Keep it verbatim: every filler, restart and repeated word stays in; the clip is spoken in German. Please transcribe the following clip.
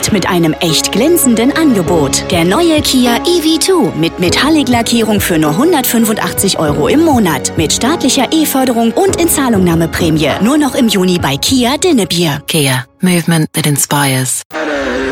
Jetzt mit einem echt glänzenden Angebot. Der neue Kia E V zwei mit Metallic-Lackierung für nur hundertfünfundachtzig Euro im Monat. Mit staatlicher E-Förderung und Inzahlungnahmeprämie. Nur noch im Juni bei Kia Dinnebier. Kia. Movement that inspires.